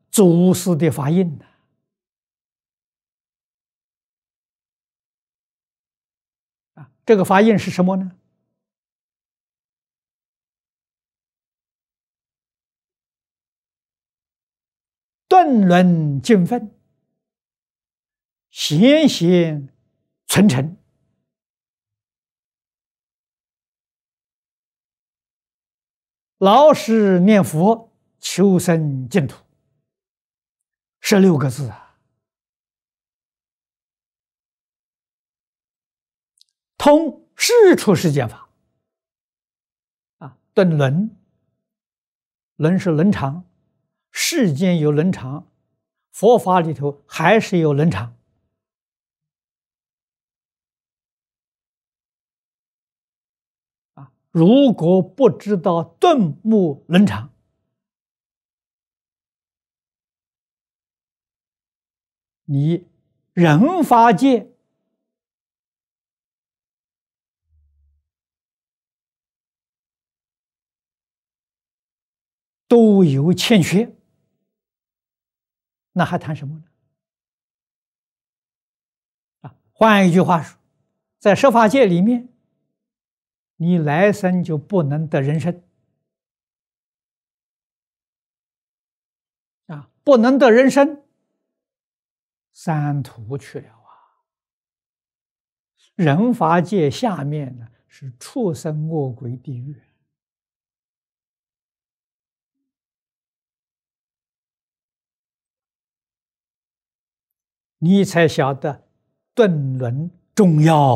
祖师的法印这个法印是什么呢？顿轮尽分，贤贤存诚，老实念佛，求生净土。16个字通世出世间法顿轮，轮是伦常，世间有伦常，佛法里头还是有伦常如果不知道顿悟伦常，你人法界都有欠缺，那还谈什么呢？换一句话说，在十法界里面，你来生就不能得人身不能得人身，三途去了人法界下面呢是畜生、恶鬼、地狱。你才晓得顿轮重要